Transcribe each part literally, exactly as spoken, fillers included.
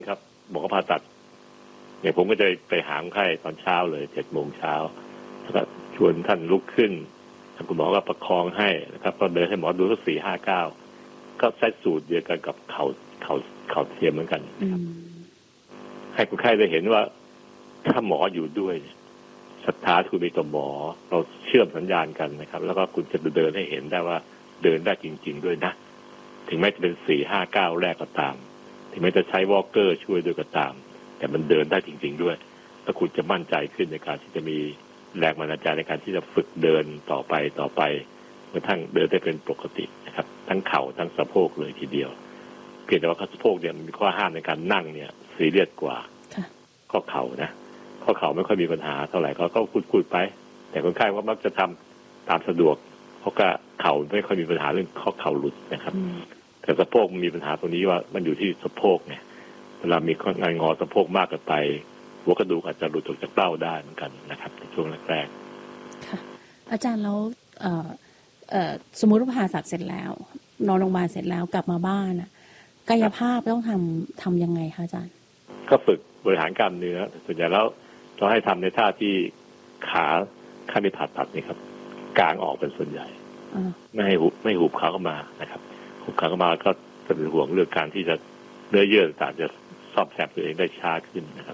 ครับบอกว่าผ่าตัดเนี่ยผมก็จะไปหาคนไข้ตอนเช้าเลยเจ็ดโมงเช้าแล้วก็ชวนท่านลุกขึ้นคุณหมอก็ประคองให้นะครับก็เดินให้หมอดูสักสี่ห้าเก้าก็ใช้สูตรเดียวกันกับเข่าเข่าเข่าเทียมเหมือนกันให้คนไข้ได้เห็นว่าถ้าหมออยู่ด้วยศรัทธาคุณมีต่อหมอเราเชื่อมสัญญาณกันนะครับแล้วก็คุณจะเดินให้เห็นได้ว่าเดินได้จริงๆด้วยนะถึงแม้จะเป็นสี่ห้าเก้าแรกก็ตามถึงแม้จะใช้วอล์กเกอร์ช่วยด้วยก็ตามแต่มันเดินได้จริงๆด้วยแล้วคุณจะมั่นใจขึ้นในการที่จะมีแรงบันดาลใจในการที่จะฝึกเดินต่อไปต่อไปกระทั่งเดินได้เป็นปกตินะครับทั้งเข่าทั้งสะโพกเลยทีเดียวเพียงแต่ว่าสะโพกเนี่ยมันมีข้อห้ามในการนั่งเนี่ยซีเรียสกว่าข้อเข่านะข้อเข่าไม่ค่อยมีปัญหาเท่าไหร่เขาก็คุยๆไปแต่คนไข้ว่ามักจะทำตามสะดวกเพราะก็เข่าไม่ค่อยมีปัญหาเรื่องข้อเข่าหลุดนะครับแต่สะโพกมีปัญหาตรงนี้ว่ามันอยู่ที่สะโพกเนี่ยเวลามีงานงอสะโพกมากเกินไปหัวกระดูกอาจจะหลุดออกจากเป้าได้เหมือนกันนะครับในช่วงแรกๆค่ะอาจารย์แล้วเอ่อเอ่อสมมุติว่าผ่าตัดเสร็จแล้วนอนโรงพยาบาลเสร็จแล้วกลับมาบ้านอ่ะกายภาพต้องทำทำยังไงคะอาจารย์ก็ฝึกบริหารกล้ามเนื้อส่วนใหญ่แล้วเราให้ทำในท่าที่ขาข้างที่ผ่าตัดนี่ครับกางออกเป็นส่วนใหญ่ไม่ให้หุบไม่หุบขาเข้ามานะครับหุบขาเข้ามาก็จะเป็นห่วงเรื่องการที่จะเนื้อเยื่อต่างจะซ่อมแซมตัวเองได้ช้าขึ้นนะครับ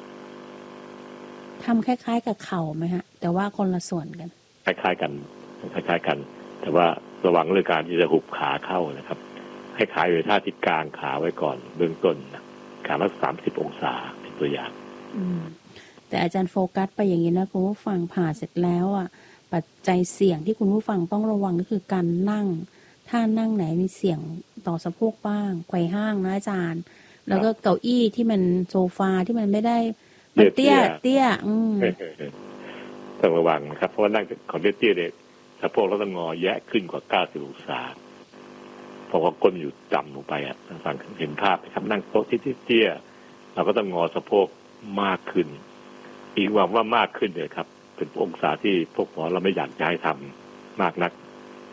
ทำคล้ายๆกับเข่าไหมฮะแต่ว่าคนละส่วนกันคล้ายๆกันคล้ายๆกันแต่ว่าระวังเรื่องการที่จะหุบขาเข้านะครับให้ขาอยู่ในท่าที่กางขาไว้ก่อนเบื้องต้นนะขาละสามสิบองศาเป็นตัวอย่างอืมแต่อาจารย์โฟกัสไปอย่างนี้นะคุณผู้ฟังผ่าเสร็จแล้วอ่ะปัจจัยเสี่ยงที่คุณผู้ฟังต้องระวังก็คือการนั่งถ้านั่งไหนมีเสี่ยงต่อสะโพกบ้างไขว่ห้างนะอาจารย์แล้วก็เก้าอี้ที่มันโซฟาที่มันไม่ได้มันเตี้ยเตี้ยอืมต้องระวังนะครับเพราะว่านั่งของเตี้ยเนี่ยสะโพกเราต้องงอแยะขึ้นกว่าเก้าสิบองศาเพราะว่าก้นอยู่ต่ำลงไปอ่ะฟังเห็นภาพนะครับนั่งโต๊ะที่เตี้ยเราก็ต้องงอสะโพกมากขึ้นอีกว่าว่ามากขึ้นเลยครับเป็นองศาที่พวกหมอเราไม่อยากจะให้ทำมากนัก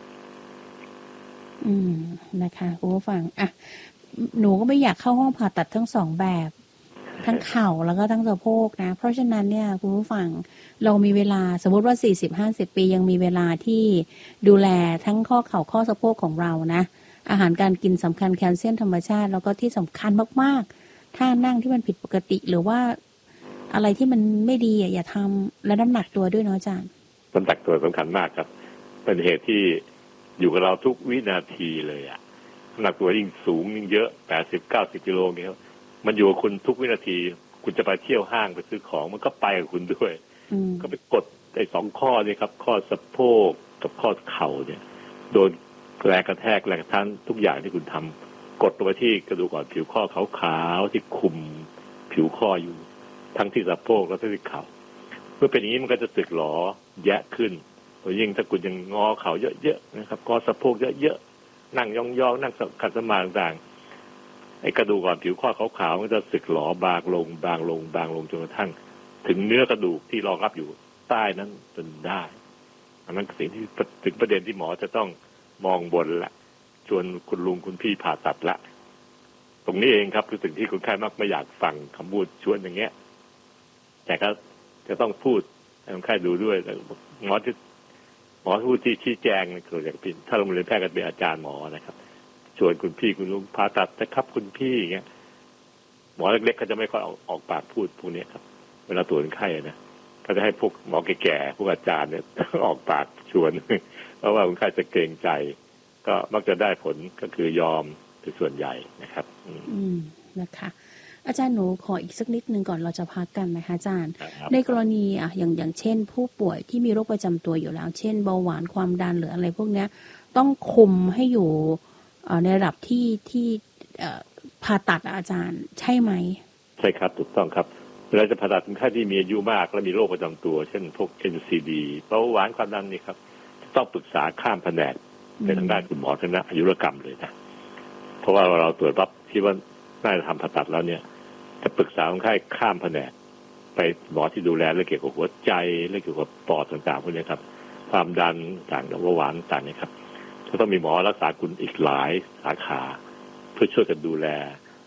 อืมนะคะคุณผู้ฟังอ่ะหนูก็ไม่อยากเข้าห้องผ่าตัดทั้งสองแบบทั้งเข่าแล้วก็ทั้งสะโพกนะเพราะฉะนั้นเนี่ยคุณผู้ฟังเรามีเวลาสมมติว่า สี่สิบห้าสิบ ปียังมีเวลาที่ดูแลทั้งข้อเข่าข้อสะโพกของเรานะอาหารการกินสำคัญแคลเซียมธรรมชาติแล้วก็ที่สำคัญมากๆท่านั่งที่มันผิดปกติหรือว่าอะไรที่มันไม่ดีอ่ะอย่าทำและน้ำหนักตัวด้วยเนาะอาจารย์น้ำหนักตัวสำคัญมากครับเป็นเหตุที่อยู่กับเราทุกวินาทีเลยอ่ะน้ำหนักตัวยิ่งสูงยิ่งเยอะแปดสิบ เก้าสิบกิโลเงี้ยมันอยู่กับคุณทุกวินาทีคุณจะไปเที่ยวห้างไปซื้อของมันก็ไปกับคุณด้วยก็ไปกดไอ้สองข้อนี่ครับข้อสะโพกกับข้อเข่าเนี่ยโดนแรงกระแทกแรงกระทันทุกอย่างที่คุณทำกดลงไปที่กระดูกอ่อนผิวข้อขาวๆที่คุมผิวข้ออยู่ทั้งที่สะโพกและที่เข่าเมื่อเป็นอย่างนี้มันก็จะสึกหรอแยะขึ้นโดยยิ่งถ้าคุณยังงอเข่าเยอะๆนะครับงอสะโพกเยอะๆนั่งยองๆนั่งขัดสมาธิต่างๆไอ้กระดูกอ่อนผิวข้อขาวๆมันจะสึกหรอบางลงบางลงบางลงจนกระทั่งถึงเนื้อกระดูกที่รองรับอยู่ใต้นั้นจนได้อันนั้นสิ่งที่ถึงประเด็นที่หมอจะต้องมองบนละชวนคุณลุงคุณพี่ผ่าตัดละตรงนี้เองครับคือสิ่งที่คนไข้มักไม่อยากฟังคำพูดชวนอย่างเงี้ยแต่ก็จะต้องพูดให้คนไข้ดูด้วยหมอที่หมอพูดที่ชี้แจงคืออย่างพี่ถ้าโรงเรียนแพทย์ก็เป็นอาจารย์หมอนะครับชวนคุณพี่คุณลุงผ่าตัดนะครับคุณพี่อย่างเงี้ยหมอเล็กๆเขาจะไม่ค่อยออกออกปากพูดพวกนี้ครับเวลาตรวจคนไข้นะก็จะให้พวกหมอแก่ๆพวกอาจารย์เนี่ยออกปากชวนเพราะว่าคนไข้จะเกรงใจก็มักจะได้ผลก็คือยอมเป็นส่วนใหญ่นะครับอืมนะคะอาจารย์หนูขออีกสักนิดนึงก่อนเราจะพักกันนะคะอาจารย์ในกรณีอ่ะอย่างอย่างเช่นผู้ป่วยที่มีโรคประจำตัวอยู่แล้วเช่นเบาหวานความดันหรืออะไรพวกเนี้ยต้องคุมให้อยู่ในระดับที่ที่ผ่าตัดอาจารย์ใช่ไหมใช่ครับถูกต้องครับเวลาจะผ่าตัดคนไข้ที่มีอายุมากและมีโรคประจำตัวเช่นพวก เอ็น ซี ดี เบาหวานความดันนี่ครับต้องปรึกษาข้ามแผนกในทางด้านคุณหมอคณะอายุรกรรมเลยนะเพราะว่าเราตรวจปั๊บที่ว่าน่าจะทำผ่าตัดแล้วเนี่ยจะปรึกษาคนไข้ข้ามแผนกไปหมอที่ดูแลเรื่องเกี่ยวกับหัวใจเรื่องเกี่ยวกับปอดต่างๆพวกนี้ครับความดันต่างๆเบาหวานต่างๆนี่ครับจะต้องมีหมอรักษาคุณอีกหลายสาขาเพื่อช่วยกันดูแล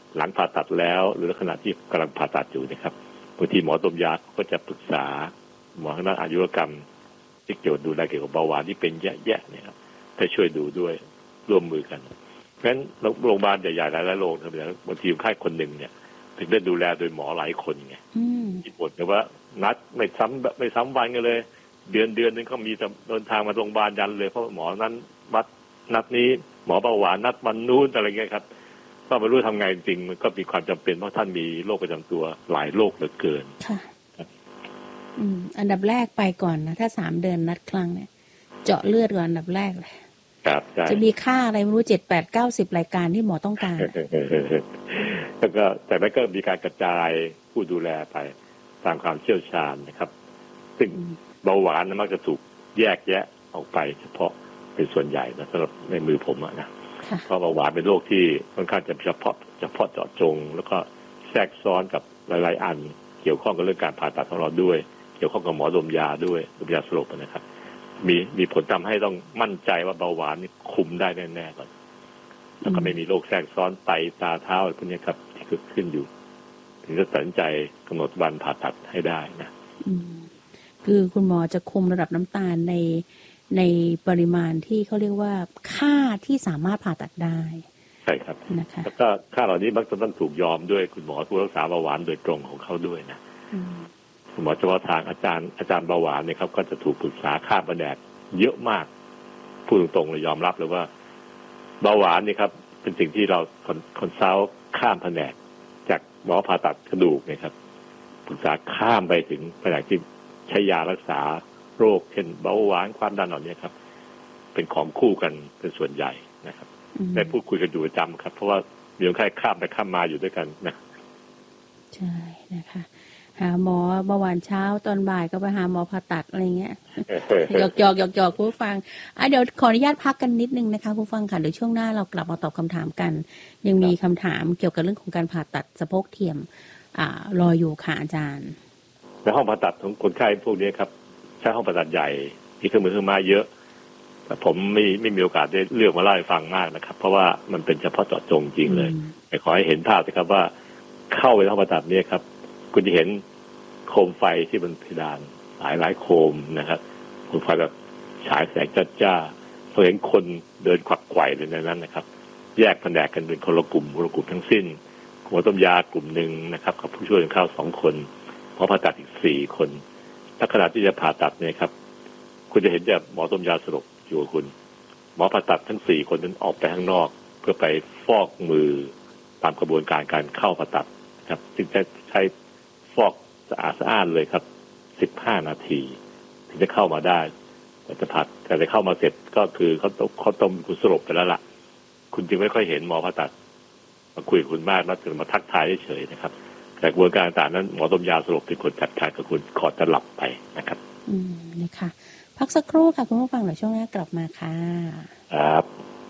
หลังผ่าตัดแล้วหรือขณะที่กำลังผ่าตัดอยู่นะครับบางทีหมอดมยาก็จะปรึกษาหมอทางด้านอายุรกรรมที่เกี่ยวดูแลเกี่ยวกับเบาหวานที่เป็นแย่ๆเนี่ยครับให้ช่วยดูด้วยร่วมมือกันเพราะฉะนั้นโรงพยาบาลใหญ่ๆหลายๆโรงพยาบาลบางทีคนไข้คนหนึ่งเนี่ยถึงได้ดูแลโดยหมอหลายคนไงญี่ปุ่นแต่ว่านัดไม่ซ้ำไม่ซ้ำวันกันเลยเดือนเดือนนึงเขามีเดินทางมาโรงพยาบาลยันเลยเพราะหมอนั้นวัดนัดนี้หมอเบาหวานนัดวันนู้นอะไรเงี้ยครับก็ไม่รู้ทำไงจริงมันก็มีความจำเป็นเพราะท่านมีโรคประจำตัวหลายโรคเหลือเกินค่ะอืมอันดับแรกไปก่อนนะถ้าสามเดือนนัดครั้งเนี่ยเจาะเลือดก่อนอันดับแรกเลยครับจะมีค่าอะไรไม่รู้เจ็ดแปดเก้าสิบรายการที่หมอต้องการแล้วก็แต่ไม่ก็มีการกระจายผู้ดูแลไปตามความเชี่ยวชาญนะครับซึ่งเบาหวานมักจะถูกแยกแยะออกไปเฉพาะเป็นส่วนใหญ่นะสำหรับในมือผมอะนะเพราะเบาหวานเป็นโรคที่ค่อนข้างจะเฉพาะเฉพาะเจาะจงแล้วก็แทรกซ้อนกับหลายๆอันเกี่ยวข้องกับเรื่องการผ่าตัดของเราด้วยเกี่ยวข้องกับหมอดมยาด้วยดมยาสลบนะครับมีมีผลทำให้ต้องมั่นใจว่าเบาหวานนี่คุมได้แน่ๆก่อนแล้วก็ไม่มีโรคแทรกซ้อนไตตาเท้าอะไรพวกนี้ครับที่เกิดขึ้นอยู่ถึงจะตัดสินใจกำหนดวันผ่าตัดให้ได้นะคือคุณหมอจะคุมระดับน้ำตาลในในปริมาณที่เขาเรียกว่าค่าที่สามารถผ่าตัดได้ใช่ครับนะคะแล้วก็ค่าเหล่านี้มักจะต้องถูกยอมด้วยคุณหมอผู้รักษาเบาหวานโดยตรงของเขาด้วยนะคุณหมอเฉพาะทางอาจารย์อาจารย์เบาหวานเนี่ยครับก็จะถูกปรึกษาค่าแผนกเยอะมากพูดตรงๆเลยยอมรับเลยว่าเบาหวานนี่ครับเป็นสิ่งที่เราคอนซัลท์ข้ามแผนกจากหมอผ่าตัดกระดูกนะครับปรึกษาข้ามไปถึงแผนกที่ใช้ยารักษาโรคเช่นเบาหวานความดันเหล่านี้ครับเป็นของคู่กันเป็นส่วนใหญ่นะครับได้พูดคุยกันอยู่ประจำครับเพราะว่ามีคนไข้ข้ามไปข้ามมาอยู่ด้วยกันนะใช่นะคะหาหมอเบาหวานเช้าตอนบ่ายก็ไปหาหมอผ่าตัดอะไรเงี้ยหยอกหยอกหยอกหยอกผู้ฟังอ่ะเดี๋ยวขออนุญาตพักกันนิดนึงนะคะผู้ฟังค่ะเดี๋ยวช่วงหน้าเรากลับมาตอบคำถามกันยังมีคำถามเกี่ยวกับเรื่องของการผ่าตัดสะโพกเทียมอ่ารออยู่ค่ะอาจารย์ในห้องผ่าตัดของคนไข้พวกนี้ครับใช้ห้องผ่าตัดใหญ่มีเครื่องมือเครื่องไม้เยอะแต่ผมไม่ไม่มีโอกาสได้เลือกมาเล่าให้ฟังมากนะครับเพราะว่ามันเป็นเฉพาะเจาะจงจริงเลยแต่ขอให้เห็นภาพนะครับว่าเข้าไปห้องผ่าตัดนี้ครับคุณจะเห็นโคมไฟที่บนเพดานหลายหลายโคมนะครับโคมไฟแบบฉายแสงจ้าๆเราเห็นคนเดินขวักไขว่เลยในนั้นนะครับแยกแผนกกันเป็นคนละกลุ่มคนละกลุ่มทั้งสิ้นหมอต้มยากลุ่มหนึ่งนะครับกับผู้ช่วยเข้าสองคนหมอผ่าตัดอีกสี่คนถ้าขณะที่จะผ่าตัดเนี่ยครับคุณจะเห็นแต่หมอต้มยาสลบอยู่กับคุณหมอผ่าตัดทั้งสี่คนนั้นออกไปข้างนอกเพื่อไปฟอกมือตามกระบวนการการเข้าผ่าตัดครับจึงจะใช้ฟอกสะอาดสะอาดเลยครับสิบห้านาทีถึงจะเข้ามาได้แต่จะผ่าแต่จะเข้ามาเสร็จก็คือเขาต้มเขาต้มคุณสลบไปแล้วล่ะคุณจึงไม่ค่อยเห็นหมอผ่าตัดมาคุยกับคุณมากแล้วถึงมาทักทายเฉยๆนะครับแต่กระบวนการต่างๆนั้นหมอต้มยาสลบเป็นคนจัดการกับคุณขอจะหลับไปนะครับอืมนะคะพักสักครู่ค่ะคุณผู้ฟังเดี๋ยวช่วงหน้ากลับมาค่ะครับ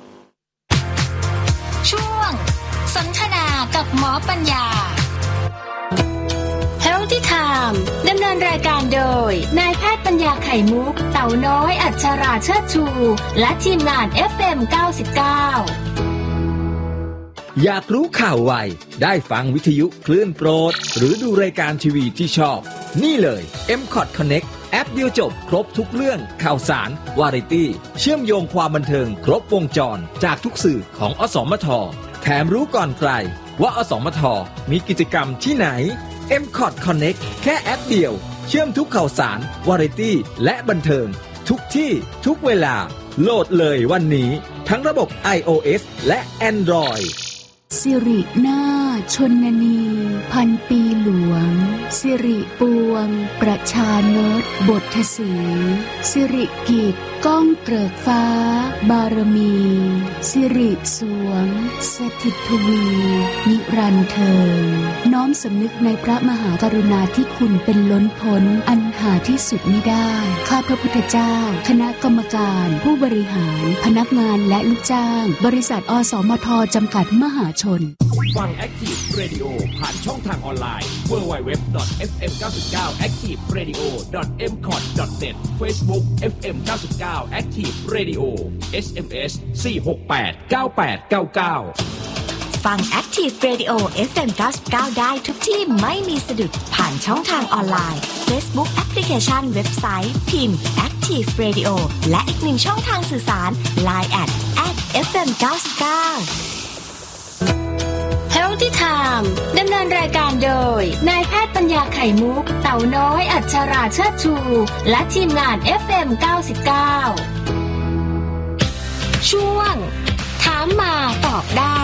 ช่วงสนทนากับหมอปัญญา Healthy Time ดำเนินรายการโดยนายแพทย์ปัญญาไข่มุกเต่าน้อยอัชราเชิดชูและทีมงาน เอฟ เอ็ม เก้าสิบเก้าอยากรู้ข่าวไวได้ฟังวิทยุคลื่นโปรดหรือดูรายการทีวีที่ชอบนี่เลย เอ็ม คอท Connect แอปเดียวจบครบทุกเรื่องข่าวสารวาไรตี้เชื่อมโยงความบันเทิงครบวงจรจากทุกสื่อของอสมทแถมรู้ก่อนใครว่าอสมทมีกิจกรรมที่ไหน เอ็ม คอท Connect แค่แอปเดียวเชื่อมทุกข่าวสารวาไรตี้และบันเทิงทุกที่ทุกเวลาโหลดเลยวันนี้ทั้งระบบ iOS และ Android สิรินาถชนนีพันปีหลวงสิริปวงประชานตบทสีสิริกิจก้องเกริกฟ้าบารมีสิริสวงสถิตทวีนิรันดร์เทิงน้อมสำนึกในพระมหากรุณาธิคุณเป็นล้นพ้นอันหาที่สุดมิได้ข้าพระพุทธเจ้าคณะกรรมการผู้บริหารพนักงานและลูกจ้างบริษัทอสมทจำกัดมหาชนฟัง Active Radio ผ่านช่องทางออนไลน์ ดับเบิลยู ดับเบิลยู ดับเบิลยู ดอท เอฟ เอ็ม เก้าสิบเก้า แอคทีฟเรดิโอ ดอท เอ็ม คอท ดอท เน็ต Facebook เอฟ เอ็ม เก้าสิบเก้า Active Radio เอส เอ็ม เอส สี่ หก แปด เก้า แปด เก้า เก้าฟัง Active Radio เอฟ เอ็ม เก้าสิบเก้า ได้ทุกที่ไม่มีสะดุดผ่านช่องทางออนไลน์ Facebook แอปพลิเคชันเว็บไซต์พิมพ์ Active Radio และอีกหนึ่งช่องทางสื่อสาร ไลน์ แอท แอท เอฟ เอ็ม เก้าสิบเก้า Healthy Time ดำเนินรายการโดยนายแพทย์ปัญญาไข่มุกเต่าน้อยอัชราเชิดชูและทีมงาน เอฟ เอ็ม เก้าสิบเก้า ช่วงถามมาตอบได้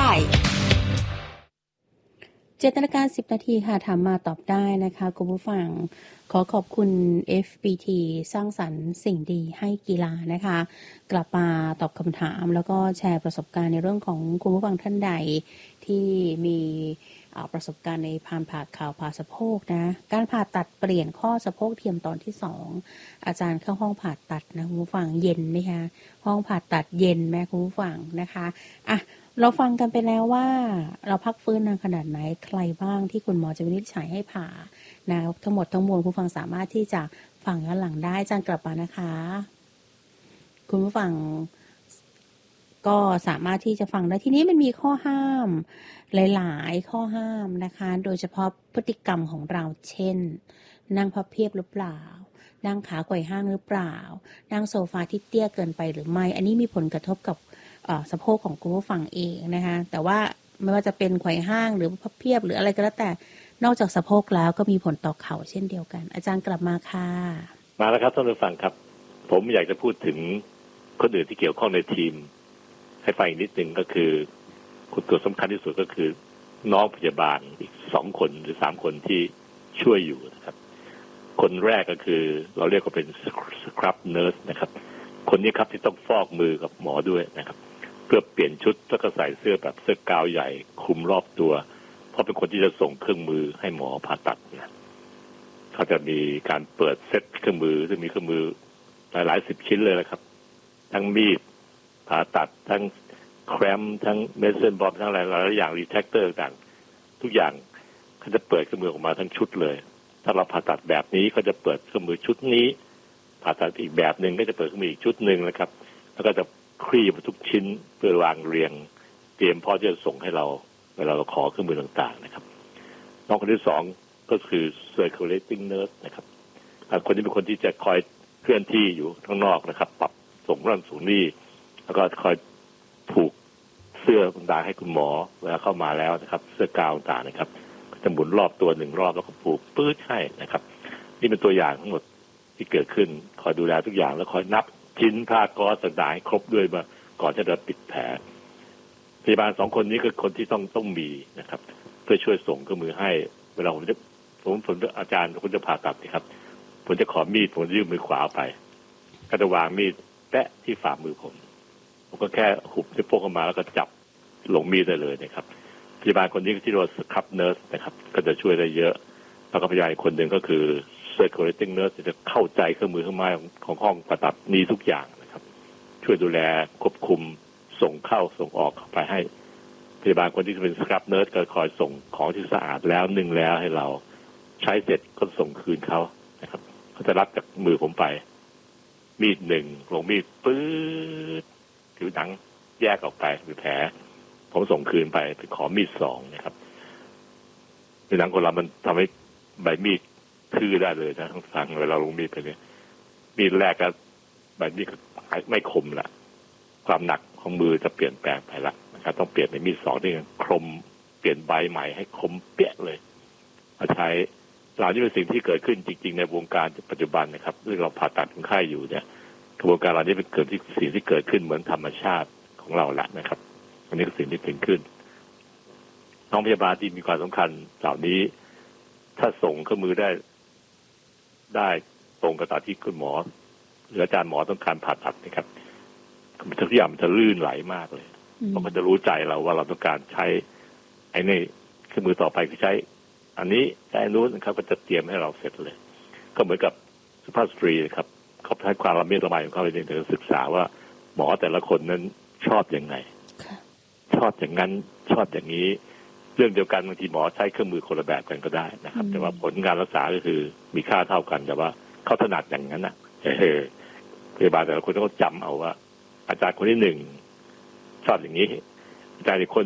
เจ็ดนาฬิกาสิบนาทีค่ะถามมาตอบได้นะคะคุณผู้ฟังขอขอบคุณ เอฟ บี ที สร้างสรรค์สิ่งดีให้กีฬานะคะกลับมาตอบคำถามแล้วก็แชร์ประสบการณ์ในเรื่องของคุณผู้ฟังท่านใดที่มีประสบการณ์ในผ่านผ่าข่าวผ่าสะโพกนะการผ่าตัดเปลี่ยนข้อสะโพกเทียมตอนที่สองอาจารย์เข้าห้องผ่าตัดนะคุณผู้ฟังเย็นไหมคะห้องผ่าตัดเย็นไหมคุณผู้ฟังนะคะอ่ะเราฟังกันไปแล้วว่าเราพักฟื้นนานขนาดไหนใครบ้างที่คุณหมอจะวินิจฉัยให้ผ่านะทั้งหมดทั้งมวลคุณผู้ฟังสามารถที่จะฟังย้อนหลังได้อาจารย์กลับมานะคะคุณผู้ฟังก็สามารถที่จะฟังได้ทีนี้มันมีข้อห้ามหลายๆข้อห้ามนะคะโดยเฉพาะพฤติกรรมของเราเช่นนั่งพับเพียบหรือเปล่านั่งขาไขว่ห้างหรือเปล่านั่งโซฟาที่เตี้ยเกินไปหรือไม่อันนี้มีผลกระทบกับสะโพกของคุณผู้ฟังเองนะคะแต่ว่าไม่ว่าจะเป็นไขว่ห้างหรือพับเพียบหรืออะไรก็แล้วแต่นอกจากสะโพกแล้วก็มีผลต่อเข่าเช่นเดียวกันอาจารย์กลับมาค่ะมาแล้วครับท่านผู้ฟังครับผมอยากจะพูดถึงคนอื่นที่เกี่ยวข้องในทีมให้ฟังอีกนิดนึงก็คือคนตัวสำคัญที่สุดก็คือน้องพยาบาลอีกสองคนหรือสามคนที่ช่วยอยู่นะครับคนแรกก็คือเราเรียกว่าเป็นสครับเนิร์สนะครับคนนี้ครับที่ต้องฟอกมือกับหมอด้วยนะครับเพื่อเปลี่ยนชุดแล้วก็ใส่เสื้อแบบเสื้อกาวใหญ่คลุมรอบตัวเพราะเป็นคนที่จะส่งเครื่องมือให้หมอผ่าตัดนะเขาจะมีการเปิดเซตเครื่องมือซึ่งมีเครื่องมือหลายหลายสิบชิ้นเลยนะครับทั้งมีดผ่าตัดทั้งแครมทั้งเมสเซนบอมทั้งหลายหลายอย่างรีแทคเตอร์ต่างทุกอย่างเขาจะเปิดเครื่องมือออกมาทั้งชุดเลยถ้าเราผ่าตัดแบบนี้เขาจะเปิดเครื่องมือชุดนี้ผ่าตัดอีกแบบนึงก็จะเปิดเครื่องมืออีกชุดนึงนะครับแล้วก็จะคลี่มาทุกชิ้นเพื่อวางเรียงเตรียมพร้อมจะส่งให้เราเวลาเราขอเครื่องมือต่างๆนะครับน้องคนที่สองก็คือ circulating nurse นะครับคนนี้เป็นคนที่จะคอยเคลื่อนที่อยู่ข้างนอกนะครับปรับส่งร่างสูงนี่แล้วก็คอยผูกเสื้อต่างๆให้คุณหมอเวลาเข้ามาแล้วนะครับเสื้อกาวต่างๆนะครับจะหมุนรอบตัวหนึ่งรอบแล้วก็ผูกปื้ดให้นะครับนี่เป็นตัวอย่างทั้งหมดที่เกิดขึ้นคอยดูแลทุกอย่างแล้วคอยนับชิ้นผ้าก๊อซต่างๆให้ครบด้วยมาก่อนจะปิดแผลพยาบาลสองคนนี้ก็คนที่ต้องต้องมีนะครับเพื่อช่วยส่งเครื่องมือให้เวลาผมจะผมผมอาจารย์ผมจะผ่าตัดนะครับผมจะขอมีดผมยื่นมือขวาไปก็จะวางมีดแตะที่ฝ่ามือผมผมก็แค่หุบนิ้วโป้งเข้ามาแล้วก็จับลงมีดได้เลยนะครับพยาบาลคนนี้ที่เรียกว่าสครับเนิร์สนะครับก็จะช่วยได้เยอะแล้วก็พยาบาลคนหนึ่งก็คือ circulating nurse จะเข้าใจเครื่องมือเครื่องไม้ของห้องผ่าตัดนี้ทุกอย่างนะครับช่วยดูแลควบคุมส่งเข้าส่งออกเข้าไปให้พยาบาลคนที่เป็นสครับเนิร์สก็คอยส่งของที่สะอาดแล้วนึ่งแล้วให้เราใช้เสร็จก็ส่งคืนเขานะครับเขาจะรับจากมือผมไปมีดหนึ่งลงมีดปื๊ดผิวหนังแยกออกไปมีแผลผมส่งคืนไปไปขอมีดสองนะครับผิวหนังคนเรามันทำให้ใบมีดทื่อได้เลยนะทั้งฟังเวลาลงมีดไปเนี่ยมีดแรกก็ใบมีดไม่คมละความหนักของมือจะเปลี่ยนแปลงไปละนะครับต้องเปลี่ยนเป็นมีดสองที่คมเปลี่ยนใบใหม่ให้คมเปี้ยเลยมาใช้เหล่านี้เป็นสิ่งที่เกิดขึ้นจริงๆในวงการปัจจุบันนะครับเรื่องเราผ่าตัดคนไข้อยู่เนี่ยกระบวนการเหล่านี้เป็นเกิดที่สิ่งที่เกิดขึ้นเหมือนธรรมชาติของเราแหละนะครับอันนี้คือสิ่งที่เกิดขึ้นน้องพยาบาลที่มีความสำคัญเหล่านี้ถ้าส่งเครื่องมือได้ได้ตรงกับตามที่คุณหมอหรืออาจารย์หมอต้องการผ่าตัดนะครับทุกอย่างมันจะลื่นไหลมากเลยเพราะมันจะรู้ใจเราว่าเราต้องการใช้ไอ้นี่เครื่องมือต่อไปคือใช้อันนี้ใช้นู้นนะครับก็จะเตรียมให้เราเสร็จเลยก็เหมือนกับสุภาพสตรีครับเขาใช้ความละเมียดละไมของเขาในการศึกษาว่าหมอแต่ละคนนั้นชอบอย่างไงชอบอย่างนั้นชอบอย่างนี้เรื่องเดียวกันบางทีหมอใช้เครื่องมือคนละแบบกันก็ได้นะครับแต่ว่าผลการรักษาก็คือมีค่าเท่ากันแต่ว่าเขาถนัดอย่างนั้นนะพยาบาลแต่ละคนต้องจำเอาว่าอาจารย์คนที่หนึ่งชอบอย่างนี้อาจารย์อีกคนหนึ่ง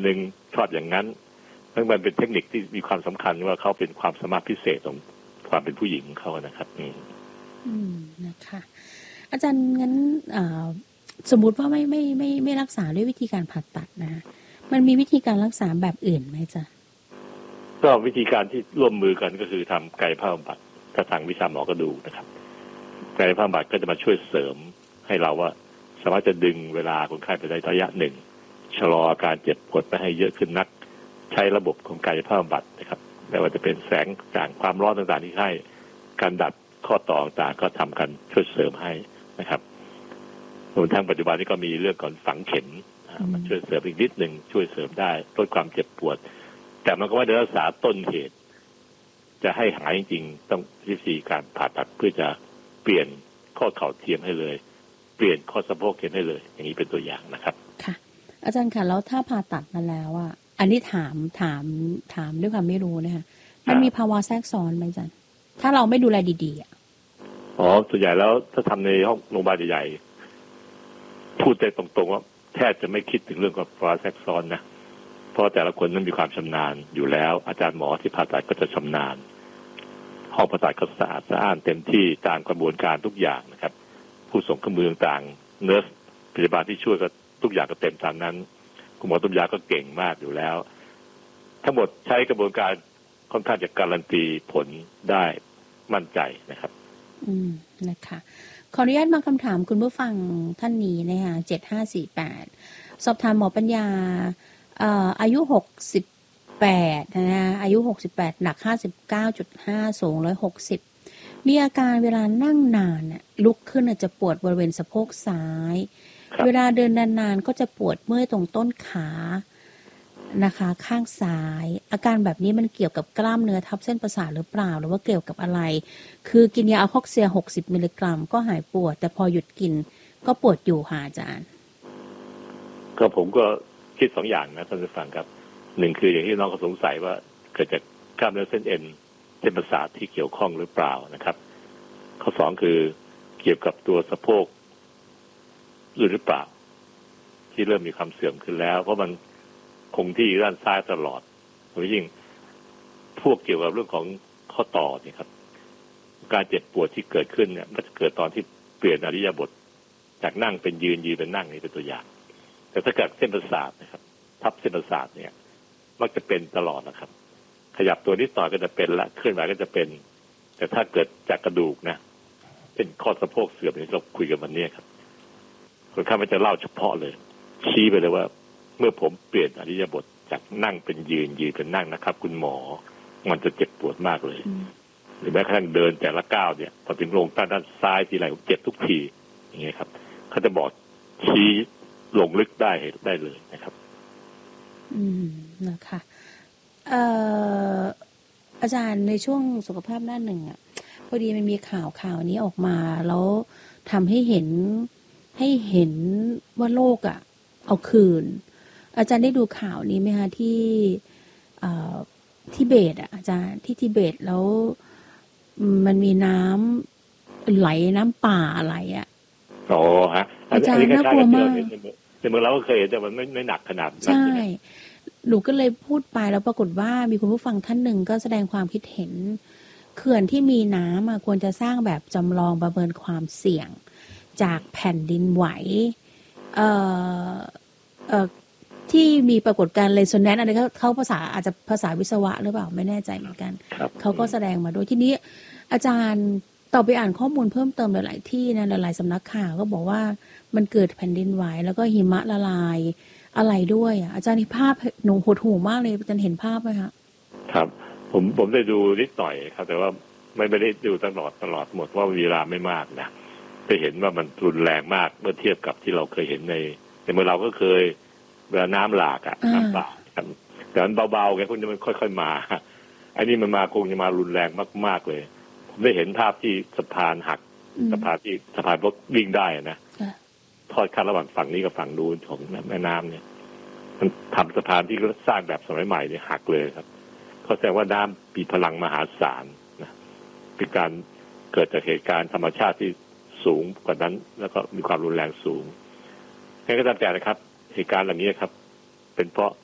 ชอบอย่างนั้นนั่นมันเป็นเทคนิคที่มีความสำคัญว่าเขาเป็นความสามารถพิเศษของความเป็นผู้หญิงของเขานะครับอืมอืมนะคะอาจารย์งั้นสมมุติว่าไม่ไม่ไม่ไม่รักษาด้วยวิธีการผ่าตัดนะมันมีวิธีการรักษาแบบอื่นไหมจ๊ะก็วิธีการที่ร่วมมือกันก็คือทำกายภาพบำบัดถ้าทางวิชาหมอกระดูกนะครับกายภาพบำบัดก็จะมาช่วยเสริมให้เราว่าสามารถจะดึงเวลาคนไข้ไปได้ระยะหนึ่งชะลออาการเจ็บปวดไม่ให้เยอะขึ้นนักใช้ระบบของกายภาพบำบัดนะครับไม่ว่าจะเป็นแสงจากความร้อนต่างๆที่ให้การดัดข้อต่อต่างๆก็ทำกันช่วยเสริมให้นะครับรวมทั้งปัจจุบันนี้ก็มีเรื่องของฝังเข็มมันช่วยเสริมอีกนิดหนึ่งช่วยเสริมได้ลดความเจ็บปวดแต่มันก็ไม่ได้รักษาต้นเหตุจะให้หายจริงๆต้องวิธีการผ่าตัดเพื่อจะเปลี่ยนข้อเข่าเทียมให้เลยเปลี่ยนข้อสะโพกเทียมให้เลยอย่างนี้เป็นตัวอย่างนะครับค่ะอาจารย์ค่ะแล้วถ้าผ่าตัดมาแล้วอ่ะอันนี้ถามถามถามด้วยความไม่รู้นะคะมันมีภาวะแทรกซ้อนไหมอาจารย์ถ้าเราไม่ดูแลดีๆอ่ะอ๋อส่วนใหญ่แล้วถ้าทำในห้องโรงพยาบาลใหญ่ๆพูดได้ตรงๆว่าแทบจะไม่คิดถึงเรื่องของภาวะแทรกซ้อนนะเพราะแต่ละคนนั้นมีความชำนาญอยู่แล้วอาจารย์หมอที่ผ่าตัดก็จะชำนาญห้องผ่าตัดก็สะอาดสะอ้านเต็มที่ตามกระบวนการทุกอย่างนะครับผู้ส่งเครื่องมือต่างๆเนอร์สพยาบาลที่ช่วยก็ทุกอย่างก็เต็มตามนั้นคุณหมอตุมยาก็เก่งมากอยู่แล้วทั้งหมดใช้กระบวนการค่อนข้างจะการันตีผลได้มั่นใจนะครับอืมนะคะขออนุญาตมาคำถามคุณผู้ฟังท่านนี้นะคะเจ็ดห้าสี่แปดสอบถามหมอปัญญาเอ่ออายุหกสิบแปดนะอายุหกสิบแปดหนัก ห้าสิบเก้าจุดห้า สูงหนึ่งร้อยหกสิบมีอาการเวลานั่งนานน่ะลุกขึ้นอาจจะปวดบริเวณสะโพกซ้ายเวลาเดินนานๆก็จะปวดเมื่อยตรงต้นขานะคะข้างซ้ายอาการแบบนี้มันเกี่ยวกับกล้ามเนื้อทับเส้นประสาทหรือเปล่าหรือว่าเกี่ยวกับอะไรคือกินยาอะคอกเซียหกสิบมิลลิกรัมก็หายปวดแต่พอหยุดกินก็ปวดอยู่ค่ะอาจารย์ก็ผมก็คิดสองอย่างนะท่านผู้ฟังครับหนึ่งคืออย่างที่น้องเขาสงสัยว่าเกิดจากกล้ามเนื้อเส้นเอ็นเส้นประสาทที่เกี่ยวข้องหรือเปล่านะครับข้อสองคือเกี่ยวกับตัวสะโพกหรือเปล่าที่เริ่มมีความเสื่อมขึ้นแล้วเพราะมันคงที่ด้านซ้ายตลอดโดยยิ่งพวกเกี่ยวกับเรื่องของข้อต่อนี่ครับการเจ็บปวดที่เกิดขึ้นเนี่ยมันจะเกิดตอนที่เปลี่ยนอิริยาบถจากนั่งเป็นยืนยืนเป็นนั่งนี่เป็นตัวอย่างแต่ถ้าเกิดเส้นประสาทนะครับทับเส้นประสาทเนี่ยมักจะเป็นตลอดนะครับขยับตัวนิดหน่อยก็จะเป็นละเคลื่อนไหวก็จะเป็นแต่ถ้าเกิดจากกระดูกนะเป็นข้อสะโพกเสื่อมที่เราคุยกันวันนี้ครับคนข้ามันจะเล่าเฉพาะเลยชี้ไปเลยว่าเมื่อผมเปลี่ยนอิริยาบถจากนั่งเป็นยืนยืนเป็นนั่งนะครับคุณหมอมันจะเจ็บปวดมากเลยหรือแม้กระทั่งเดินแต่ละก้าวเนี่ยพอถึงลงด้านด้านซ้ายทีไรผมเจ็บทุกทีอย่างเงี้ยครับเขาจะบอกชี้ลงลึกได้ได้เลยนะครับอืมนะคะเอ่ออาจารย์ในช่วงสุขภาพด้านหนึ่งอ่ะพอดีมันมีข่าวข่าวนี้ออกมาแล้วทำให้เห็นให้เห็นว่าโลกอ่ะเอาคืนอาจารย์ได้ดูข่าวนี้ไหมคะที่เอ่อทิเบตอ่ะอาจารย์ที่ทิเบตแล้วมันมีน้ำไหลน้ำป่าไหลอ่ะอ๋อฮะอาจารย์น่ากลัวมากในเมืองเราก็เคยเห็นแต่มันไม่ไม่หนักขนาดนั้นใช่หนูก็เลยพูดไปแล้วปรากฏว่ามีคุณผู้ฟังท่านหนึ่งก็แสดงความคิดเห็นเขื่อนที่มีน้ำควรจะสร้างแบบจำลองประเมินความเสี่ยงจากแผ่นดินไหวเอ่อเอ่อที่มีปรากฏการณ์เรโซแนนซ์อะไรเขาเขาภาษาอาจจะภาษาวิศวะหรือเปล่าไม่แน่ใจเหมือนกันเขาก็แสดงมาโดยที่นี้อาจารย์ต่อไปอ่านข้อมูลเพิ่มเติมหลายๆที่นะหลายๆสำนักข่าวก็บอกว่ามันเกิดแผ่นดินไหวแล้วก็หิมะละลายอะไรด้วยอ่ะอาจารย์เห็นภาพหนูหดหู่มากเลยอาจารย์เห็นภาพไหมคะครับผมผมได้ดูนิดหน่อยครับแต่ว่าไม่ไม่ได้ดูตลอดตลอดหมดว่าเวลาไม่มากนะจะเห็นว่ามันรุนแรงมากเมื่อเทียบกับที่เราเคยเห็นในในเมื่อเราก็เคยเวลาน้ำหลากอ่ะน้ำป่าแต่มันเบาๆแกคงจะมันค่อยๆมาอันนี้มันมาคงจะมารุนแรงมากๆเลยผมได้เห็นภาพที่สะพานหักสะพานที่สะพานรถวิ่งได้นะทอดขั้นระหว่างฝั่งนี้กับฝั่งนู้นของแม่น้ำเนี่ยมันทำสะพานที่สร้างแบบสมัยใหม่เนี่ยหักเลยครับเขาแสดงว่าน้ำมีพลังมหาศาลนะเป็นการเกิดจากเหตุการณ์ธรรมชาติที่สูงกว่านั้นแล้วก็มีความรุนแรงสูงแค่ก็ตามแต่นะครับเหตุการณ์เหล่านี้ครับเป็นเพราะ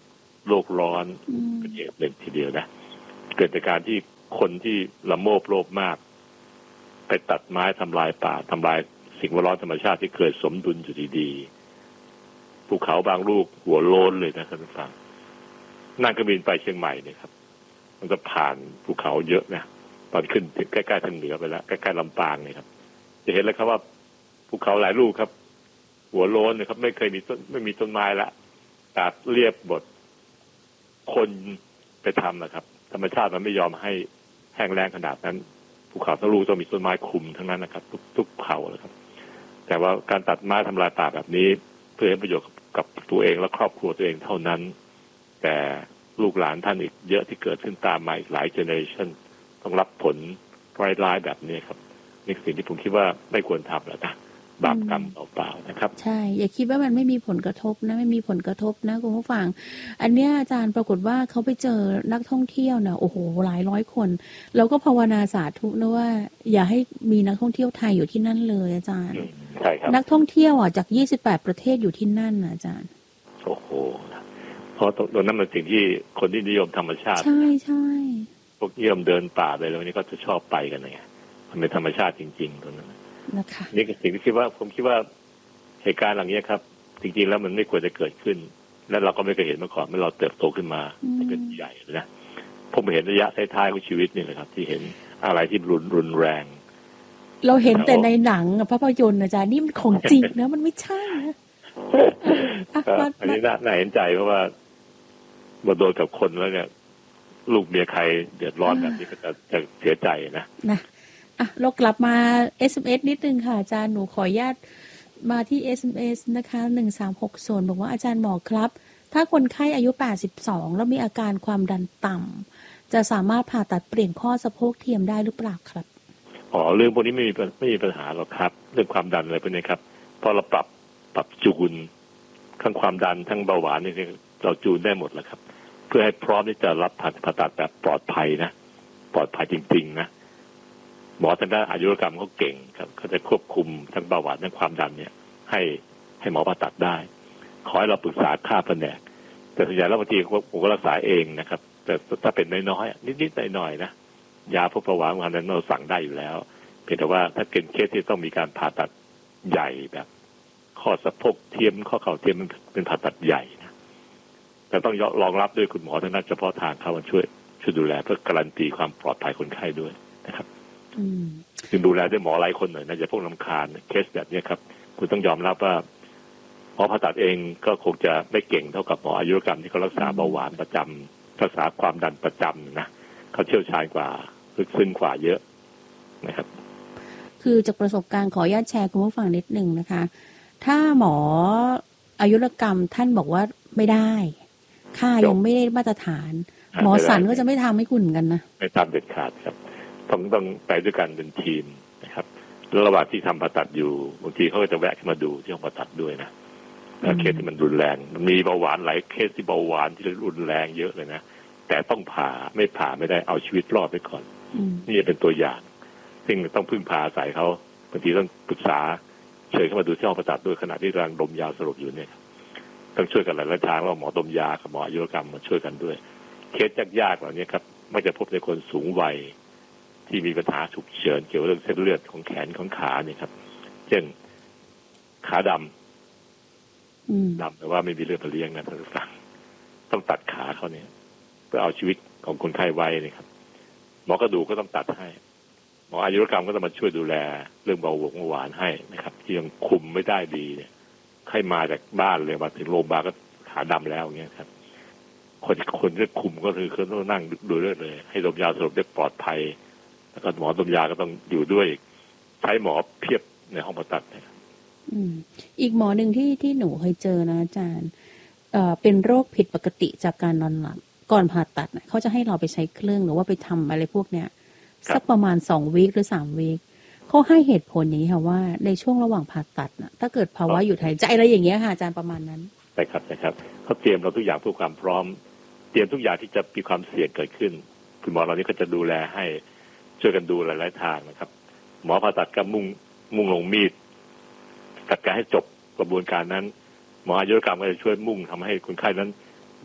โลกร้อนเป็นเหตุหนึ่งทีเดียวนะเกิดจากการที่คนที่ละโมบโลภมากไปตัดไม้ทำลายป่าทำลายสิ่งแวดล้อมธรรมชาติที่เกิดสมดุลอยู่ดีๆภูเขาบางลูกหัวโล้นเลยนะท่านผู้ฟังนั่งเครื่องบินไปเชียงใหม่เนี่ยครับมันจะผ่านภูเขาเยอะนะตอนขึ้นถึงใกล้ๆทางเหนือไปแล้วใกล้ๆลำปางเนี่ยครับจะเห็นแล้วครับว่าภูเขาหลายลูกครับหัวโล้นนะครับไม่เคยมีต้นไม่มีต้นไม้ละตัดเรียบหมดคนไปทำนะครับธรรมชาติมันไม่ยอมให้แห้งแล้งขนาดนั้นภูเขาทั้งลูกต้องมีต้นไม้คุมทั้งนั้นนะครับทุกทุกเขาเลยครับแต่ว่าการตัดไม้ทำลายป่าแบบนี้เพื่อให้ประโยชน์กับตัวเองและครอบครัวตัวเองเท่านั้นแต่ลูกหลานท่านอีกเยอะที่เกิดขึ้นตามมาอีกหลายเจเนอเรชันต้องรับผลร้ายๆแบบนี้ครับนี่สิ่งที่ผมคิดว่าไม่ควรทำแล้วนะบาปกรรมเปล่าๆนะครับใช่อย่าคิดว่ามันไม่มีผลกระทบนะไม่มีผลกระทบนะคุณผู้ฟังอันเนี้ยอาจารย์ปรากฏว่าเขาไปเจอนักท่องเที่ยวนะโอ้โหหลายร้อยคนเราก็ภาวนาสาธุนะว่าอย่าให้มีนักท่องเที่ยวไทยอยู่ที่นั่นเลยอาจารย์ใช่ครับนักท่องเที่ยวอ่ะจากยี่สิบแปดประเทศอยู่ที่นั่นนะอาจารย์โอ้โหเพราะตรงนั้นมันสิ่งที่คนที่นิยมธรรมชาติใช่ใช่พวกนิยมเดินป่าไปแล้วนี้ก็จะชอบไปกันไงมันเป็นธรรมชาติจริงๆตรงนั้นนะคะนี่คือสิ่งที่คิดว่าผมคิดว่าเหตุการณ์เหล่านี้ครับจริงๆแล้วมันไม่ควรจะเกิดขึ้นและเราก็ไม่เคยเห็นมาก่อนเมื่อเราเติบโตขึ้นมาเป็นใหญ่นะผมเห็นระยะท้ายๆของชีวิตนี่แหละครับที่เห็นอะไรที่รุนรุนแรงเราเห็นแต่ในหนังภาพยนตร์อาจารย์นี่มันของจริงนะมันไม่ใช่นะอันนี้น่าเห็นใจเพราะว่ามาโดนกับคนแล้วเนี่ยลูกเมียใครเดือดร้อนแบบนี้ก็จะจะเสียใจนะนะอ่ะเรากลับมา เอส เอ็ม เอส นิดนึงค่ะอาจารย์หนูขออนุญาตมาที่ เอส เอ็ม เอส นะคะหนึ่งสามหกศูนย์บอกว่าอาจารย์หมอครับถ้าคนไข้อายุแปดสิบสองแล้วมีอาการความดันต่ำจะสามารถผ่าตัดเปลี่ยนข้อสะโพกเทียมได้หรือเปล่าครับอ๋อเรื่องพวกนี้ไม่มีไม่มีปัญหาหรอกครับเรื่องความดันอะไรพวกนี้ครับพอเราปรับปรับจูนทั้งความดันทั้งเบาหวานนี่เราจูนได้หมดแล้วครับเพื่อให้พร้อมที่จะรับผ่าตัดแบบปลอดภัยนะปลอดภัยจริงๆนะหมอทางด้านอายุรกรรมเขาเก่งครับเขาจะควบคุมทั้งเบาหวานทั้งความดันเนี่ยให้ให้หมอผ่าตัดได้ขอให้เราปรึกษาค่าแผนกแต่ส่วนใหญ่แล้วบางทีผมก็รักษาเองนะครับแต่ถ้าเป็นน้อยๆนิดๆหน่อยๆนะยาพวกเบาหวานความดันเราสั่งได้อยู่แล้วเพียงแต่ว่าถ้าเป็นเคสที่ต้องมีการผ่าตัดใหญ่แบบข้อสะโพกเทียมข้อเข่าเทียมมันเป็นผ่าตัดใหญ่นะแต่ต้องรองรับด้วยคุณหมอทางด้านเฉพาะทางเขามาช่วยช่วยดูแลเพื่อการันตีความปลอดภัยคนไข้ด้วยนะครับจึงดูแลด้วยหมอหลายคนหน่อยนะอย่าพวกรำคาญเคสแบบนี้ครับคุณต้องยอมรับว่าหมอผ่าตัดเองก็คงจะไม่เก่งเท่ากับหมออายุรกรรมที่เขารักษาเบาหวานประจำรักษาความดันประจำนะเขาเชี่ยวชาญกว่าลึกซึ้งกว่าเยอะนะครับคือจากประสบการณ์ขออนุญาตแชร์คุณผู้ฟังนิดหนึ่งนะคะถ้าหมออายุรกรรมท่านบอกว่าไม่ได้ค่ายังไม่ได้มาตรฐานหมอสันก็จะไม่ทำให้คุณกันนะไม่ทำเด็ดขาดครับต้องต้องไปด้วยกันเป็นทีมนะครับแล้วระหว่างที่ทำผ่าตัดอยู่บางทีเขาก็จะแวะมาดูที่ห้องผ่าตัดด้วยนะแล้วเคสที่มันรุนแรงมันมีเบาหวานหลายเคสที่เบาหวานที่รุนแรงเยอะเลยนะแต่ต้องผ่าไม่ผ่าไม่ได้เอาชีวิตรอดไปก่อนนี่เป็นตัวอย่างซึ่งต้องพึ่งพาอาศัยเขาบางทีต้องปรึกษาเชิญเข้ามาดูที่ห้องผ่าตัดด้วยขณะที่กำลังดมยาสลบอยู่เนี่ยต้องช่วยกันหลายๆทางว่าหมอดมยากับหมออายุรกรรมมาช่วยกันด้วยเคสยากๆเหล่านี้ครับไม่จะพบในคนสูงวัยที่มีปัญหาฉุกเฉินเกี่ยวกับเรื่องเส้นเลือดของแขนของขาเนี่ยครับเช่นขาดำดำแต่ว่าไม่มีเลือดมาเลี้ยงนะท่านผู้ฟังต้องตัดขาเขาเนี่ยเพื่อเอาชีวิตของคนไข้ไว้นี่ครับหมอกระดูกก็ต้องตัดให้หมออายุรกรรมก็ต้องมาช่วยดูแลเรื่องเบาหวานให้นะครับที่ยังคุมไม่ได้ดีเนี่ยใครมาจากบ้านเลยมาถึงโรงพยาบาลก็ขาดำแล้วอย่างเงี้ยครับคนคนที่คุมก็คือเขาต้องนั่งดูเรื่องเลยให้ดมยาสลบได้ปลอดภัยแล้วก็หมอดมยาก็ต้องอยู่ด้วยใช้หมอเพียบในห้องผ่าตัดนะครับอืมอีกหมอหนึ่งที่ที่หนูเคยเจอนะอาจารย์เอ่อเป็นโรคผิดปกติจากการนอนหลับก่อนผ่าตัดเขาจะให้เราไปใช้เครื่องหรือว่าไปทำอะไรพวกเนี้ยสักประมาณสองวีคหรือสามวีคเขาให้เหตุผลอย่างนี้ค่ะว่าในช่วงระหว่างผ่าตัดนะถ้าเกิดภาวะหยุดหายใจอะไรอย่างเงี้ยค่ะอาจารย์ประมาณนั้นใช่ครับใช่ครับเขาเตรียมเราทุกอย่างเพื่อความพร้อมเตรียมทุกอย่างที่จะมีความเสี่ยงเกิดขึ้นคุณหมอเรานี้ก็จะดูแลให้ช่วยกันดูหลายๆทางนะครับหมอผ่าตัดก็มุ่งมุ่งลงมีดจัดการให้จบกระบวนการนั้นหมออายุรกรรมก็จะช่วยมุ่งทำให้คนไข้นั้น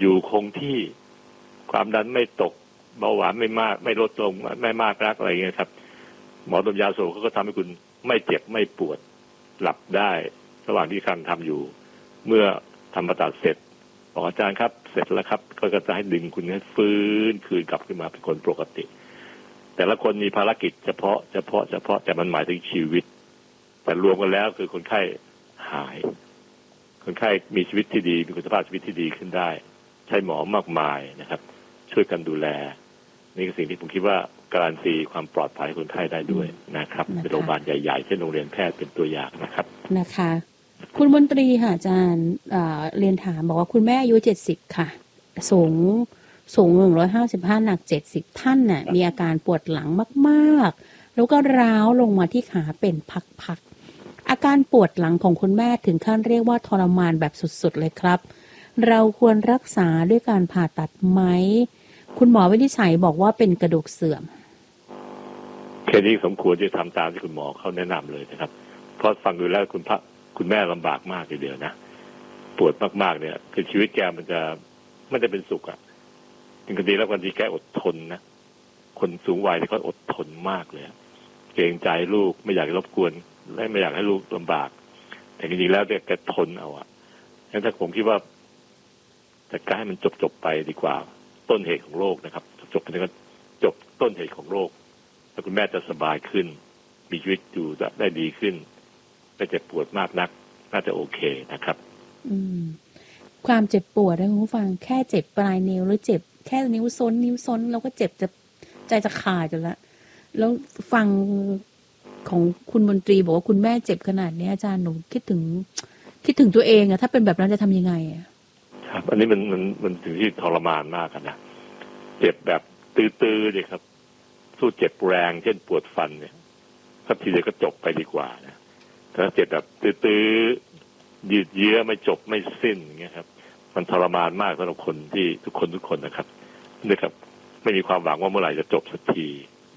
อยู่คงที่ความดันไม่ตกเบาหวานไม่มากไม่ลดลงไม่มากนักอะไรเงี้ยครับหมอดมยาสูบเขาก็ทำให้คุณไม่เจ็บไม่ปวดหลับได้ระหว่างที่กำลังทำอยู่เมื่อทำผ่าตัดเสร็จบอกอาจารย์ครับเสร็จแล้วครับก็จะให้ดึงคุณให้ฟื้นคืนกลับขึ้นมาเป็นคนปกติแต่ละคนมีภารกิจเฉพาะเฉพาะเฉพาะแต่มันหมายถึงชีวิตแต่รวมกันแล้วคือคนไข้หายคนไข้มีชีวิตที่ดีมีคุณภาพชีวิตที่ดีขึ้นได้ใช้หมอมากมายนะครับช่วยกันดูแลนี่คือสิ่งที่ผมคิดว่าการันตีความปลอดภัยคนไข้ได้ด้วยนะครับเป็นโรงพยาบาลใหญ่ๆเช่นโรงเรียนแพทย์เป็นตัวอย่างนะครับนะคะคุณมนตรีค่ะอาจารย์เรียนถามบอกว่าคุณแม่อายุเจ็ดสิบค่ะสูงสูงหนึ่งร้อยห้าสิบห้าหนักเจ็ดสิบท่านน่ะมีอาการปวดหลังมากๆแล้วก็ร้าวลงมาที่ขาเป็นพักๆอาการปวดหลังของคุณแม่ถึงขั้นเรียกว่าทรมานแบบสุดๆเลยครับเราควรรักษาด้วยการผ่าตัดไหมคุณหมอวินิจฉัยบอกว่าเป็นกระดูกเสื่อมแค่นี้สมควรจะทำตามที่คุณหมอเขาแนะนำเลยนะครับเพราะฟังดูแล้วคุณพระคุณแม่ลำบากมากทีเดียวนะปวดมากๆเนี่ยคือชีวิตแกมันจะไม่ได้เป็นสุขอ่ะจริงๆแล้ววันที่แกอดทนนะคนสูงวัยที่เขาอดทนมากเลยเกรงใจลูกไม่อยากรบกวนและไม่อยากให้ลูกลำบากแต่จริงๆแล้วแกทนเอาอ่ะงั้นถ้าผมคิดว่าจัดการให้มันจบๆไปดีกว่าต้นเหตุของโรคนะครับจบไปแล้วก็จบต้นเหตุของโรคแล้วคุณแม่จะสบายขึ้นมีชีวิตอยู่ได้ดีขึ้นไม่เจ็บปวดมากนักน่าจะโอเคนะครับอืมความเจ็บปวดนะคุณผู้ฟังแค่เจ็บปลายนิ้วหรือเจ็บแค่นิ้วซ้นนิ้วซ้นเราก็เจ็บจะใจจะขาดอยู่แล้วแล้วฟังของคุณมนตรีบอกว่าคุณแม่เจ็บขนาดนี้อาจารย์หนูคิดถึงคิดถึงตัวเองอะถ้าเป็นแบบนั้นจะทำยังไงอะครับอันนี้มันมันมันถึงที่ทรมานมากนะเจ็บแบบตื้อๆเลยครับสู้เจ็บแรงเช่นปวดฟันเนี่ยสักทีเดียวก็จบไปดีกว่านะถ้าเจ็บแบบตื้อๆยืดเยื้อไม่จบไม่สิ้นอย่างเงี้ยครับมันทรมานมากสำหรับคนที่ทุกคนทุกคนนะครับนี่ครับไม่มีความหวังว่าเมื่อไหร่จะจบสักที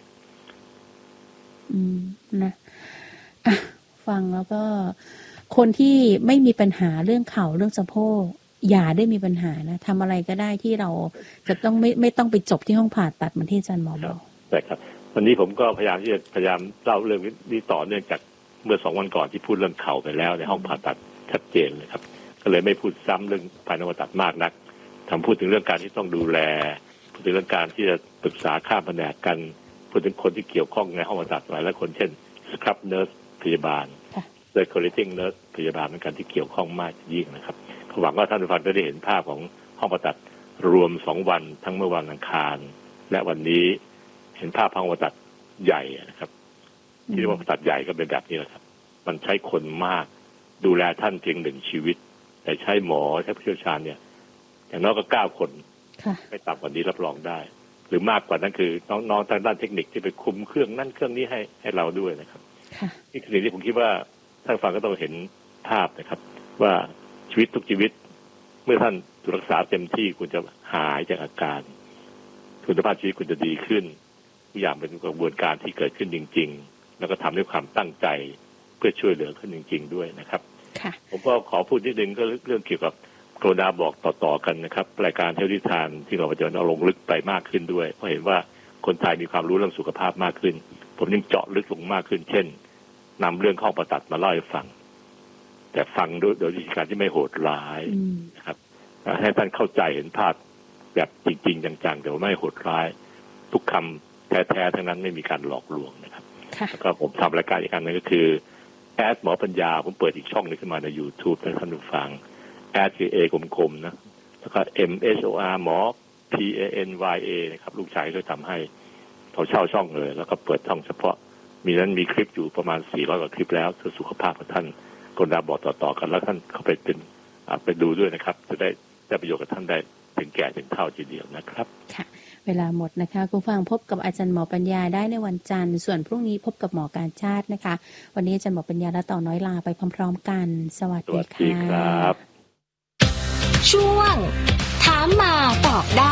อืมนะอ่ะฟังแล้วก็คนที่ไม่มีปัญหาเรื่องเข่าเรื่องสะโพกอย่าได้มีปัญหานะทำอะไรก็ได้ที่เราจะต้องไม่ไม่ต้องไปจบที่ห้องผ่าตัดเหมือนที่อาจารย์หมอบอกใช่ครับวันนี้ผมก็พยายามที่จะพยายามเล่าเรื่องนี้ต่อเนื่องจากเมื่อสองวันก่อนที่พูดเรื่องเข่าไปแล้วในห้องผ่าตัดชัดเจนเลยครับก็เลยไม่พูดซ้ำเรื่องภายในผ่าตัดมากนักทำพูดถึงเรื่องการที่ต้องดูแลพูดถึงเรื่องการที่จะปรึกษาข้ามแผนกกันพูดถึงคนที่เกี่ยวข้องในห้องผ่าตัดหลายหลายคนเช่นสครับเนิร์สพยาบาลเซอร์คูลเลติ้งเนิร์สพยาบาลเหมือนกันที่เกี่ยวข้องมากยิ่งนะครับหวังว่าท่านผู้ฟังจะได้เห็นภาพของห้องผ่าตัดรวมสองวันทั้งเมื่อวันอังคารและวันนี้เห็นภาพห้องผ่าตัดใหญ่นะครับที่เรียกว่าผ่าตัดใหญ่ก็เป็นแบบนี้แหละครับมันใช้คนมากดูแลท่านเพียงหนึ่งชีวิตแต่ใช้หมอใช้ผู้เชี่ยวชาญเนี่ยอย่างน้อยก็เก้าคนไม่ต่ำกว่านี้รับรองได้หรือมากกว่านั้นคือน้องๆทางด้านเทคนิคที่ไปคุมเครื่องนั่นเครื่องนี้ให้ให้เราด้วยนะครับนี่คือสิ่งที่ผมคิดว่าท่านฟังก็ต้องเห็นภาพนะครับว่าชีวิตทุกชีวิตเมื่อท่านถูกรักษาเต็มที่คุณจะหายจากอาการคุณภาพชีวิตคุณจะดีขึ้นทุกอย่างเป็นกระบวนการที่เกิดขึ้นจริงๆแล้วก็ทำด้วยความตั้งใจเพื่อช่วยเหลือขึ้นจริงๆด้วยนะครับผมก็ขอพูดนิดนึงก็เรื่องเกี่ยวกับกรุณาบอกต่อๆกันนะครับรายการเทวทิทานที่เราจะเอาลงลึกไปมากขึ้นด้วยเพราะเห็นว่าคนไทยมีความรู้เรื่องสุขภาพมากขึ้นผมยังเจาะลึกลงมากขึ้นเช่นนำเรื่องห้องผ่าตัดมาเล่าให้ฟังแต่ฟังโดยวิธีการที่ไม่โหดร้ายนะครับให้ท่านเข้าใจเห็นภาพแบบจริงๆจังๆแต่ว่าไม่โหดร้ายทุกคำแท้ๆทั้งนั้นไม่มีการหลอกลวงนะครับแล้วก็ผมทำรายการอีกอันนึงก็คือแอดหมอปัญญาผมเปิดอีกช่องนึงขึ้นมาใน YouTube ให้ท่านผู้ฟังแอดคือ A กลมๆนะแล้วก็ M S O R หมอ P A N Y A นะครับลูกชายก็ทำให้เขาเช่าช่องเลยแล้วก็เปิดช่องเฉพาะมีนั้นมีคลิปอยู่ประมาณสี่ร้อยกว่าคลิปแล้วเพื่อสุขภาพของท่านกรุณาบอกต่อๆกันแล้วท่านเข้าไปเป็นไปดูด้วยนะครับจะได้ได้ประโยชน์กับท่านได้ถึงแก่ถึงเท่าทีเดียวนะครับค่ะเวลาหมดนะคะคุณฟังพบกับอาจารย์หมอปัญญาได้ในวันจันทร์ส่วนพรุ่งนี้พบกับหมอการชาตินะคะวันนี้อาจารย์หมอปัญญาและต่อน้อยลาไปพร้อมๆกันสวัสดีค่ะครับช่วงถามมาตอบได้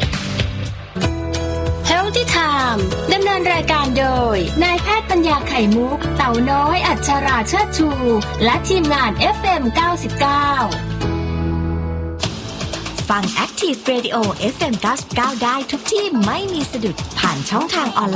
Healthy Time ดำเนินรายการโดยนายแพทย์ปัญญาไข่มุกเต่าน้อยอัชราเชิดชูและทีมงาน เอฟ เอ็ม เก้าสิบเก้าฟัง Active Radio เอฟ เอ็ม เก้าสิบเก้า ได้ทุกที่ไม่มีสะดุดผ่านช่องทางออนไลน์